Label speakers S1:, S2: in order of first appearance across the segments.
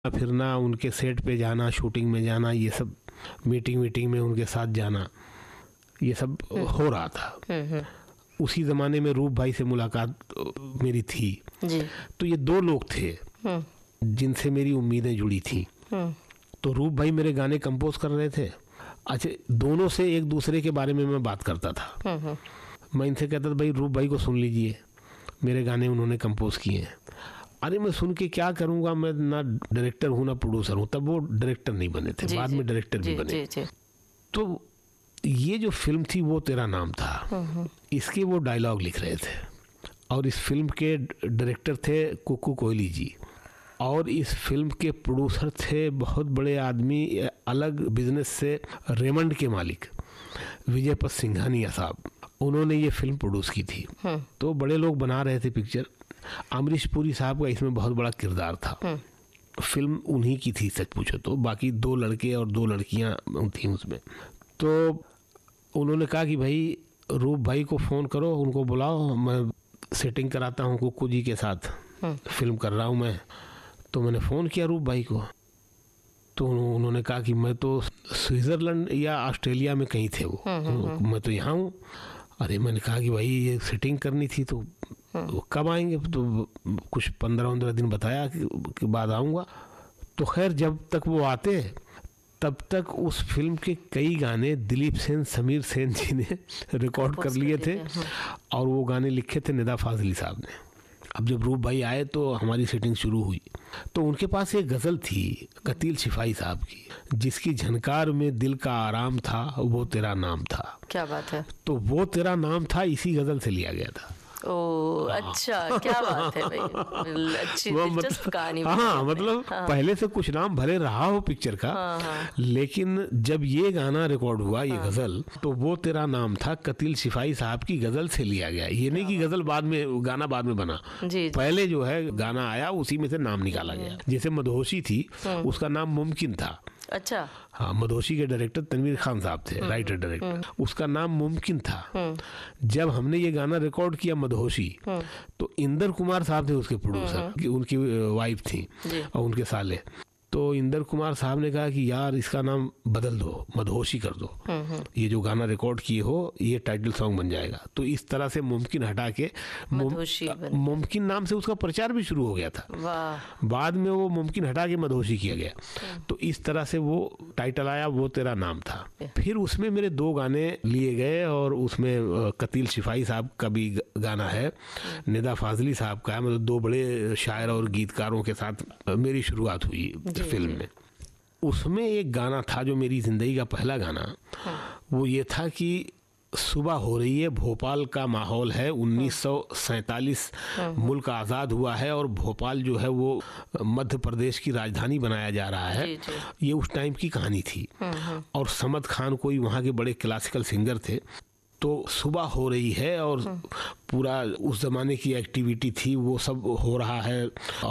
S1: फिरना, उनके सेट पे जाना, शूटिंग में जाना, ये सब मीटिंग में उनके साथ जाना, ये सब हो रहा था। उसी ज़माने में रूप भाई से मुलाकात मेरी थी
S2: जी।
S1: तो ये दो लोग थे जिनसे मेरी उम्मीदें जुड़ी थी। तो रूप भाई मेरे गाने कंपोज कर रहे थे। अच्छा, दोनों से एक दूसरे के बारे में मैं बात करता था। मैं इनसे कहता था भाई रूप भाई को सुन लीजिए, मेरे गाने उन्होंने कंपोज किए हैं। अरे मैं सुन के क्या करूँगा, मैं ना डायरेक्टर हूँ ना प्रोड्यूसर हूँ। तब वो डायरेक्टर नहीं बने थे, बाद में डायरेक्टर भी बने। तो ये जो फिल्म थी वो तेरा नाम था, इसके वो डायलॉग लिख रहे थे और इस फिल्म के डायरेक्टर थे कुकू कोहली जी और इस फिल्म के प्रोड्यूसर थे बहुत बड़े आदमी, अलग बिजनेस से रेमंड के मालिक विजयपत सिंघानिया साहब। उन्होंने ये फिल्म प्रोड्यूस की थी। तो बड़े लोग बना रहे थे पिक्चर। अमरीश पुरी साहब का इसमें बहुत बड़ा किरदार था। फिल्म उन्हीं की थी सच पूछो तो, बाकी 2 लड़के और 2 लड़कियां थी उसमें। तो उन्होंने कहा कि भाई रूप भाई को फ़ोन करो, उनको बुलाओ, मैं सेटिंग कराता हूँ कुक्कू जी के साथ, फिल्म कर रहा हूँ मैं। तो मैंने फ़ोन किया रूप भाई को, तो उन्होंने कहा कि मैं तो स्विट्ज़रलैंड या ऑस्ट्रेलिया में कहीं थे वो, मैं तो यहाँ हूँ। अरे मैंने कहा कि भाई ये सेटिंग करनी थी तो कब आएंगे? तो कुछ 15-15 दिन बताया कि बाद आऊँगा। तो खैर जब तक वो आते तब तक उस फिल्म के कई गाने दिलीप सेन, समीर सेन जी ने रिकॉर्ड कर लिए थे और वो गाने लिखे थे निदा फाजली साहब ने। अब जब रूप भाई आए तो हमारी सेटिंग शुरू हुई। तो उनके पास एक गज़ल थी कतील शिफाई साहब की, जिसकी झनकार में दिल का आराम था, वो तेरा नाम था।
S2: क्या बात है।
S1: तो वो तेरा नाम था इसी गज़ल से लिया गया था।
S2: ओ अच्छा, क्या बात है भाई, अच्छी दिलचस्प कहानी।
S1: हाँ मतलब पहले से कुछ नाम भले रहा हो पिक्चर का, लेकिन जब ये गाना रिकॉर्ड हुआ, ये गजल, तो वो तेरा नाम था कतील शिफाई साहब की गजल से लिया गया। ये नहीं कि गजल बाद में, गाना बाद में बना, पहले जो है गाना आया उसी में से नाम निकाला गया। जैसे मदहोशी थी, उसका नाम मुमकिन था।
S2: अच्छा।
S1: हाँ, मदहोशी के डायरेक्टर तनवीर खान साहब थे, राइटर डायरेक्टर, उसका नाम मुमकिन था। जब हमने ये गाना रिकॉर्ड किया मदहोशी, तो इंदर कुमार साहब थे उसके प्रोड्यूसर, उनकी वाइफ थी और उनके साले। तो इंदर कुमार साहब ने कहा कि यार इसका नाम बदल दो, मदहोशी कर दो, ये जो गाना रिकॉर्ड किए हो ये टाइटल सॉन्ग बन जाएगा। तो इस तरह से मुमकिन हटा के मुमकिन नाम से उसका प्रचार भी शुरू हो गया था। बाद में वो मुमकिन हटा के मदहोशी किया गया। तो इस तरह से वो टाइटल आया, वो तेरा नाम था। फिर उसमें मेरे 2 गाने लिए गए और उसमें कतील शिफाई साहब का भी गाना है, निदा फाजली साहब का है। मतलब 2 बड़े शायर और गीतकारों के साथ मेरी शुरुआत हुई फिल्म में। उसमें एक गाना था जो मेरी जिंदगी का पहला गाना, वो ये था कि सुबह हो रही है, भोपाल का माहौल है, 1947 मुल्क आज़ाद हुआ है और भोपाल जो है वो मध्य प्रदेश की राजधानी बनाया जा रहा है। ये उस टाइम की कहानी थी और समद खान कोई वहाँ के बड़े क्लासिकल सिंगर थे। तो सुबह हो रही है और पूरा उस ज़माने की एक्टिविटी थी, वो सब हो रहा है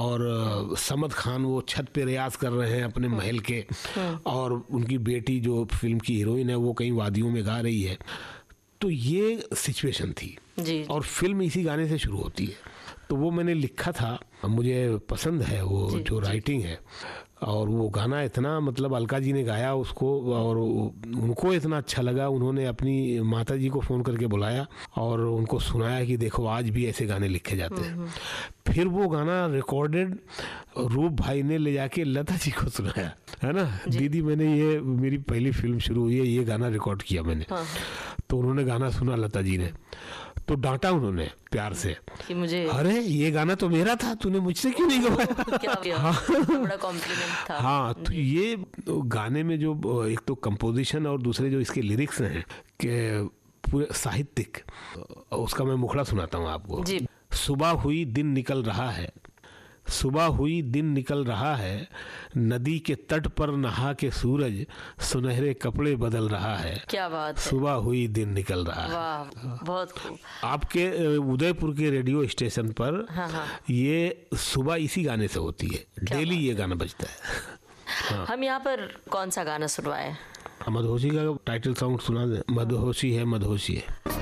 S1: और समद खान वो छत पे रियाज कर रहे हैं अपने महल के, और उनकी बेटी जो फिल्म की हीरोइन है वो कहीं वादियों में गा रही है। तो ये सिचुएशन थी जी। और फिल्म इसी गाने से शुरू होती है। तो वो मैंने लिखा था, मुझे पसंद है वो जी, जो राइटिंग है। और वो गाना इतना, मतलब अलका जी ने गाया उसको और उनको इतना अच्छा लगा, उन्होंने अपनी माता जी को फ़ोन करके बुलाया और उनको सुनाया कि देखो आज भी ऐसे गाने लिखे जाते हैं। फिर वो गाना रिकॉर्डेड रूप भाई ने ले जाके लता जी को सुनाया, है ना, दीदी मैंने ये मेरी पहली फिल्म शुरू हुई है, ये गाना रिकॉर्ड किया मैंने। तो उन्होंने गाना सुना लता जी ने, तो डांटा उन्होंने प्यार से कि मुझे, अरे ये गाना तो मेरा था, तूने मुझसे क्यों नहीं गवाया।
S2: बड़ा कॉम्प्लीमेंट था।
S1: हाँ, तो ये गाने में जो एक तो कंपोजिशन और दूसरे जो इसके लिरिक्स हैं कि पूरे साहित्यिक, उसका मैं मुखड़ा सुनाता हूँ आपको जी। सुबह हुई दिन निकल रहा है, सुबह हुई दिन निकल रहा है, नदी के तट पर नहा के सूरज सुनहरे कपड़े बदल रहा है।
S2: क्या बात है।
S1: सुबह हुई दिन निकल रहा है।
S2: वाह, बहुत खूब।
S1: आपके उदयपुर के रेडियो स्टेशन पर ये सुबह इसी गाने से होती है, डेली ये गाना बजता है।
S2: हम यहाँ पर कौन सा गाना सुनवाए?
S1: मदहोशी का टाइटल सॉन्ग सुना दे। मदहोशी है, मदहोशी है।